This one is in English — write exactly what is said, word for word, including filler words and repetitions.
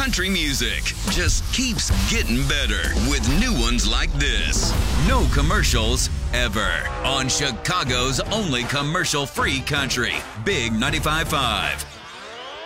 country music just keeps getting better with new ones like this. No commercials ever on Chicago's only commercial-free country, Big ninety-five point five.